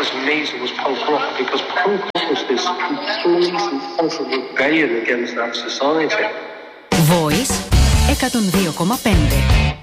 was amazing was punk rock, because punk rock was this complete and total rebellion against that society. Voice 102,5